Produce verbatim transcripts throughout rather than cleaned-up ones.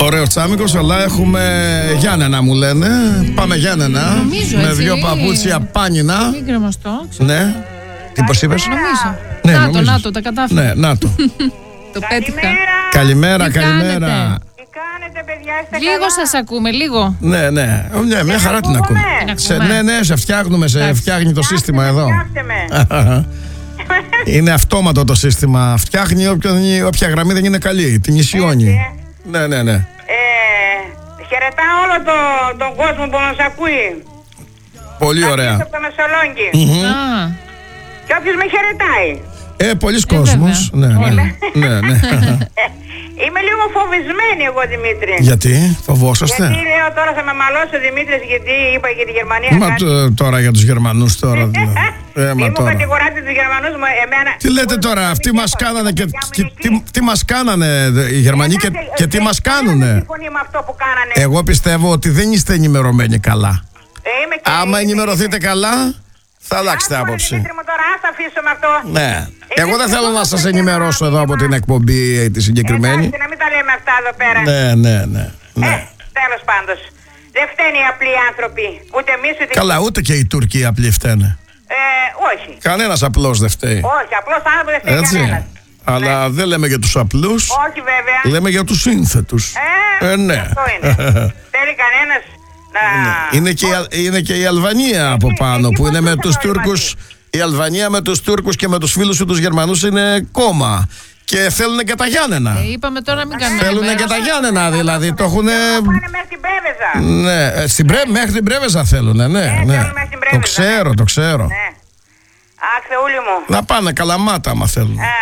Ωραίο Τσάμικος, αλλά έχουμε Γιάννενα μου λένε. Πάμε Γιάννενα. Νομίζω, με έτσι. δύο παπούτσια πάνινα. Μην κρεμαστώ. Ναι. Τι πως είπες? Νομίζω. Ναι, να το, νομίζω. να το, τα κατάφερα. Ναι, να το. Το πέτυχα. Καλημέρα, Τι καλημέρα. κάνετε? Τι κάνετε, παιδιά, είστε Λίγο καλά? σας ακούμε, λίγο. Ναι, ναι. Ναι, μια χαρά την ακούμε. Την Σε, ακούμε. ναι, ναι, σε φτιάχνουμε, σε Εντάξει. φτιάχνει το σύστημα εδώ. Φτιάχτε με. Είναι αυτόματο το σύστημα. Φτιάχνει όποια, όποια γραμμή δεν είναι καλή. Την ισιώνει. Έτσι, Ναι, ναι, ναι. Ε, χαιρετάω όλο το, τον κόσμο που μας ακούει. Πολύ ωραία. Από το Μεσολόγγι. Α, Και όποιος με χαιρετάει. Ε, πολλοί κόσμος. Ναι, βέβαια. ναι. Όλοι. ναι, ναι. Ε, είμαι λίγο φοβισμένη εγώ, Δημήτρη. Γιατί, φοβόσαστε? Γιατί λέω τώρα θα με μαλώσει ο Δημήτρης, γιατί είπα για τη Γερμανία. Μα κάτι. τ- τώρα για τους Γερμανούς τώρα δηλαδή. Ε, Μη μα μου τώρα. κατηγοράτε τους Γερμανούς μου, εμένα. Τι λέτε τώρα, αυτοί μας κάνανε και, και τι, τι μας κάνανε οι Γερμανοί και, και τι μας κάνουνε. Δεν συμφωνεί με αυτό που κάνανε. Εγώ πιστεύω ότι δεν είστε ενημερωμένοι καλά. Ε, είμαι και- Άμα είμαι- ενημερωθείτε καλά, θα αλλάξετε Άκου, ρε, άποψη. Δημήτρη μου, τώρα, ας τα αφήσω με αυτό. Ναι. Εγώ δεν θέλω να σας ενημερώσω εδώ από την εκπομπή τη συγκεκριμένη. Εντάξει, να μην τα λέμε αυτά εδώ πέρα. Ναι, ναι, ναι. Ε, ναι. τέλος πάντων. Δεν φταίνουν οι απλοί άνθρωποι. Ούτε εμείς ούτε. Καλά, ούτε και οι Τούρκοι απλοί φταίνε. Ε, όχι. Κανένας απλός δεν φταίει. Όχι, απλώς άνθρωποι δεν φταίνει Έτσι. κανένας. Αλλά δεν λέμε για τους απλούς, Όχι βέβαια. λέμε για τους σύνθετους. Ε, Ε, ναι. αυτό είναι. Θέλει κανένας να... Είναι και, η Αλ- είναι και η Αλβανία από Εκεί- πάνω εκεί που είναι πώς με το τους νόημα Τούρκους. Η Αλβανία με τους Τούρκους και με τους φίλους του τους Γερμανούς είναι κόμμα. Και θέλουν και τα Γιάννενα. ε, είπαμε τώρα μην κάνουμε. Θέλουν και ενημέρωση. τα Γιάννενα δηλαδή. Το έχουν. Να πάνε μέχρι την Πρέβεζα. Ναι, ε, στην Πρέ- μέχρι την Πρέβεζα θέλουν. Ναι, ναι. θέλουν μέχρι την Το Πρέβεζα. ξέρω, το ξέρω. Ναι. Αχ, Θεούλη μου. Να πάνε Καλαμάτα άμα θέλουν. Ε,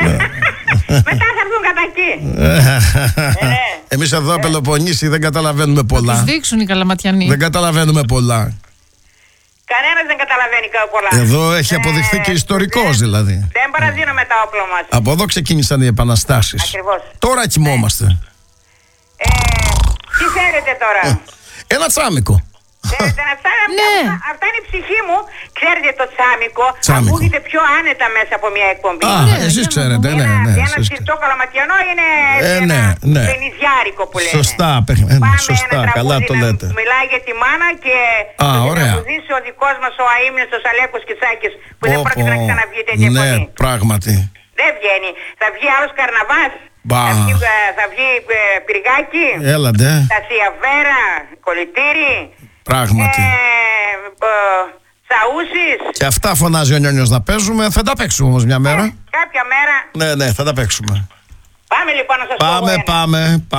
Μετά θα έρθουν κατά εκεί. Ε. Εμείς εδώ Πελοποννήσι δεν καταλαβαίνουμε Τους πολλά. δείξουν οι καλαματιανοί. Δεν καταλαβαίνουμε πολλά. Κανένας δεν καταλαβαίνει κα- πολλά. Εδώ έχει Ε, αποδειχθεί και ιστορικός δηλαδή. Δεν παραδίνουμε τα όπλα μας. Από εδώ ξεκίνησαν οι επαναστάσεις. Ακριβώς. Τώρα κοιμόμαστε. Ε, τι θέλετε τώρα. Ένα τσάμικο. Θέλετε να αυτά, Ναι. αυτά, αυτά είναι η ψυχή μου. Ξέρετε το τσάμικο, Τσάμικο. ακούγεται πιο άνετα μέσα από μια εκπομπή. Α, Ναι, εσείς ναι, ξέρετε, ναι, Ένα, ναι. ένα εσείς ψητό καλαματιανό είναι Ε, ένα ναι, ναι. πενιδιάρικο που λένε. Σωστά, παιχ- ε, ναι, Πάμε σωστά, ένα καλά τραγούδι το να λέτε. μιλάει για τη μάνα και Α, το ωραία. τραγουδίσει ο δικός μας ο αείμνηστος ο Αλέκος Κιτσάκης που δεν Πω, πρόκειται να πω. ξαναβγεί τέτοια Ναι, φωνή. πράγματι. Δεν βγαίνει. Θα βγει άλλος καρναβάς. Μπα. Θα βγει, ε, θα βγει ε, πυργάκι. Έλαντε, Τα σιαβέρα, κολλητήρι. πράγματι. Ε, ε, Τσαούσις. Και αυτά φωνάζει ο Νιόνιος να παίζουμε. Θα τα παίξουμε όμως μια μέρα. Κάποια μέρα. Ναι, ναι, θα τα παίξουμε. Πάμε λοιπόν να σας πω εγώ Πάμε, ένα. πάμε.